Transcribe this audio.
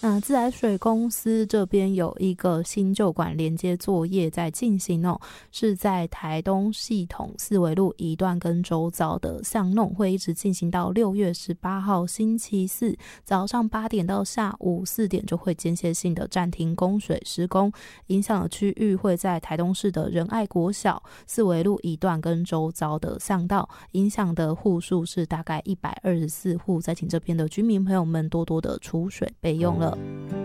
那自来水公司这边有一个新旧管连接作业在进行哦，是在台东系统四维路一段跟周遭的巷弄，会一直进行到6月18号星期四早上8点到下午4点，就会间歇性的暂停供水施工，影响的区域会在台东市的仁爱国小、四维路一段跟周遭的巷道，影响的户数是大概124户，再请这边的居民朋友们多多的储水备用了。